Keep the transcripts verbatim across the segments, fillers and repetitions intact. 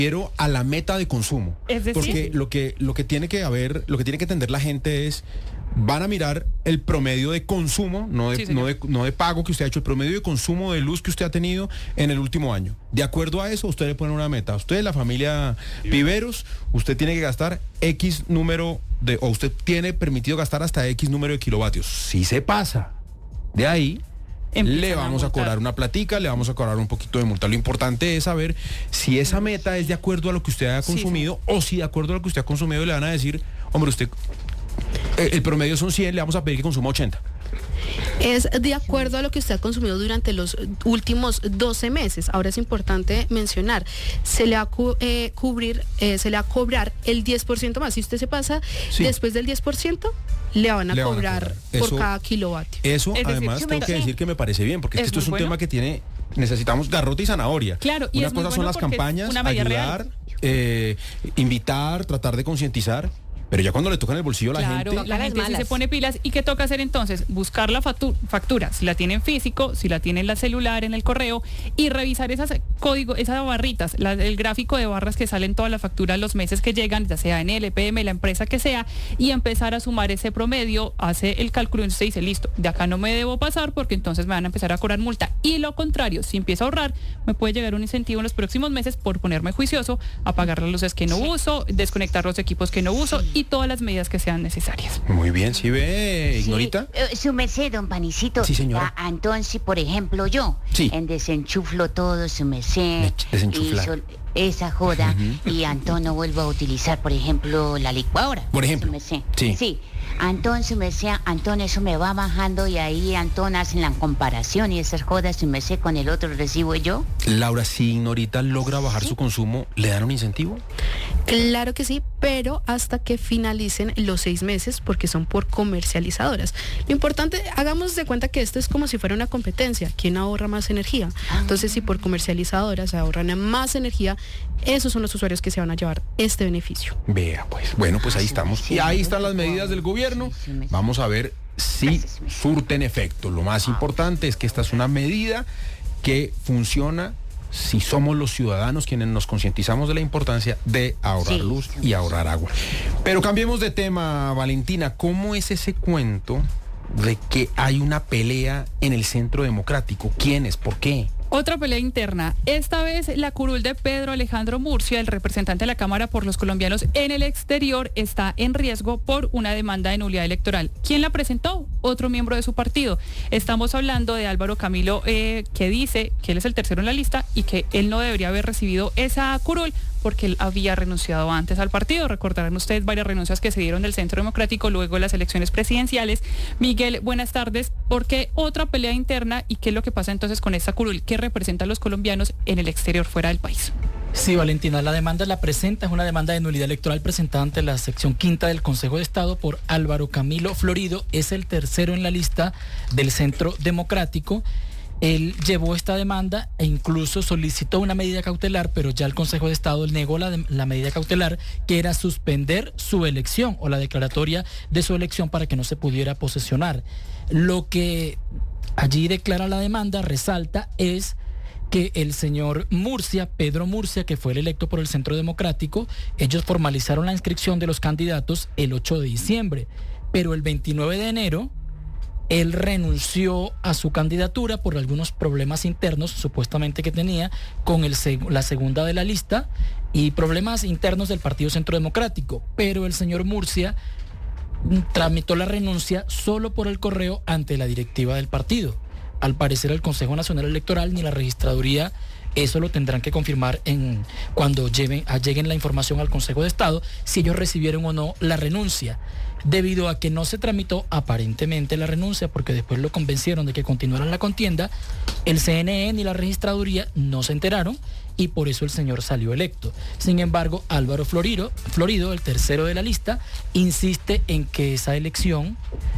refiero a la meta de consumo. Es decir, porque lo que, lo que tiene que haber, lo que tiene que entender la gente es, van a mirar el promedio de consumo, no de, sí, no de, no de pago que usted ha hecho, el promedio de consumo de luz que usted ha tenido en el último año. De acuerdo a eso, usted le pone una meta. Usted, la familia Viveros, usted tiene que gastar X número de, o usted tiene permitido gastar hasta X número de kilovatios. Si se pasa de ahí, Empiezan le vamos a a, multar. cobrar una platica, le vamos a cobrar un poquito de multa. Lo importante es saber si esa meta es de acuerdo a lo que usted haya consumido, sí, sí. o si de acuerdo a lo que usted ha consumido le van a decir, hombre, usted, eh, el promedio son cien, le vamos a pedir que consuma ochenta. Es de acuerdo a lo que usted ha consumido durante los últimos doce meses. Ahora es importante mencionar, se le va a cu- eh, cubrir, eh, se le va a cobrar el diez por ciento más. Si usted se pasa sí. después del diez por ciento, le van a, le van cobrar, a cobrar por eso, cada kilovatio. Eso, es además, decir, tengo que decir que me parece bien, porque es es que esto es un bueno. tema que tiene, necesitamos garrote y zanahoria. Claro, y Una es muy cosa son bueno las porque es campañas, una medida ayudar, real. eh, invitar, tratar de concientizar. Pero ya cuando le tocan el bolsillo a la claro, gente... la gente sí se pone pilas. ¿Y qué toca hacer entonces? Buscar la factu- factura, si la tiene en físico, si la tiene en la celular, en el correo, y revisar esas códigos, esas barritas, la, el gráfico de barras que salen todas las facturas los meses que llegan, ya sea en L P M, la empresa que sea, y empezar a sumar ese promedio, hace el cálculo y usted dice, listo, de acá no me debo pasar porque entonces me van a empezar a cobrar multa. Y lo contrario, si empiezo a ahorrar, me puede llegar un incentivo en los próximos meses por ponerme juicioso, a pagar las luces que no uso, desconectar los equipos que no uso y todas las medidas que sean necesarias. Muy bien, ¿sí ve, Ignorita? Sí, eh, su merced, don Panicito. Sí, señora. Ah, entonces, por ejemplo, yo, Sí. en desenchuflo todo, su merced, Des- desenchuflar. y sol- esa joda, y Antón no vuelvo a utilizar, por ejemplo, la licuadora. Por ejemplo. Su merced. Sí. Sí. Antón, su merced, Antón, eso me va bajando y ahí Antón hacen la comparación y esas jodas, su merced, con el otro recibo yo. Laura, si Ignorita logra bajar su consumo, ¿le dan un incentivo? Claro que sí, pero hasta que finalicen los seis meses, porque son por comercializadoras. Lo importante, hagamos de cuenta que esto es como si fuera una competencia. ¿Quién ahorra más energía? Entonces, si por comercializadoras ahorran más energía, esos son los usuarios que se van a llevar este beneficio. Vea, pues, bueno, pues ahí estamos. Y ahí están las medidas del gobierno. Vamos a ver si surten efecto. Lo más importante es que esta es una medida que funciona si somos los ciudadanos quienes nos concientizamos de la importancia de ahorrar Sí, luz sí, y ahorrar agua. Pero cambiemos de tema, Valentina. ¿Cómo es ese cuento de que hay una pelea en el Centro Democrático? ¿Quiénes? ¿Por qué? Otra pelea interna. Esta vez la curul de Pedro Alejandro Murcia, el representante de la Cámara por los colombianos en el exterior, está en riesgo por una demanda de nulidad electoral. ¿Quién la presentó? Otro miembro de su partido. Estamos hablando de Álvaro Camilo, eh, que dice que él es el tercero en la lista y que él no debería haber recibido esa curul porque él había renunciado antes al partido. Recordarán ustedes varias renuncias que se dieron del Centro Democrático luego de las elecciones presidenciales. Miguel, buenas tardes. ¿Por qué otra pelea interna y qué es lo que pasa entonces con esta curul? ¿Qué representa a los colombianos en el exterior, fuera del país? Sí, Valentina, la demanda la presenta, es una demanda de nulidad electoral presentada ante la sección quinta del Consejo de Estado por Álvaro Camilo Florido. Es el tercero en la lista del Centro Democrático. Él llevó esta demanda e incluso solicitó una medida cautelar, pero ya el Consejo de Estado negó la, de, la medida cautelar, que era suspender su elección o la declaratoria de su elección para que no se pudiera posesionar. Lo que allí declara la demanda, resalta, es que el señor Murcia, Pedro Murcia, que fue el electo por el Centro Democrático, ellos formalizaron la inscripción de los candidatos el ocho de diciembre, pero el veintinueve de enero él renunció a su candidatura por algunos problemas internos supuestamente que tenía con el seg- la segunda de la lista y problemas internos del Partido Centro Democrático, pero el señor Murcia tramitó la renuncia solo por el correo ante la directiva del partido. Al parecer el Consejo Nacional Electoral ni la registraduría eso lo tendrán que confirmar en cuando lleven, lleguen la información al Consejo de Estado, si ellos recibieron o no la renuncia, debido a que no se tramitó aparentemente la renuncia, porque después lo convencieron de que continuaran la contienda. El C N E ni la registraduría no se enteraron y por eso el señor salió electo. Sin embargo, Álvaro Florido, Florido, el tercero de la lista, insiste en que esa elección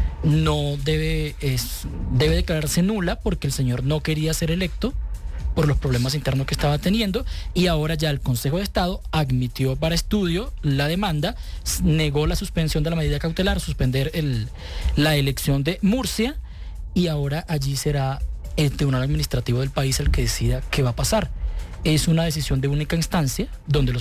no debe, es, debe declararse nula porque el señor no quería ser electo por los problemas internos que estaba teniendo, y ahora ya el Consejo de Estado admitió para estudio la demanda, negó la suspensión de la medida cautelar, suspender el, la elección de Murcia, y ahora allí será el Tribunal Administrativo del país el que decida qué va a pasar. es una decisión de única instancia donde los